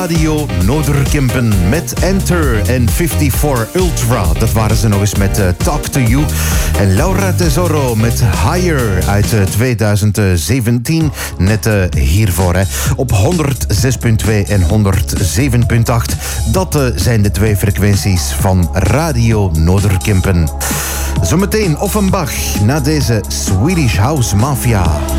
Radio Noorderkempen met Enter en 54 Ultra. Dat waren ze nog eens met Talk to You. En Laura Tesoro met Higher uit 2017. Net hiervoor, hè. Op 106.2 en 107.8. Dat zijn de twee frequenties van Radio Noorderkempen. Zometeen Offenbach na deze Swedish House Mafia.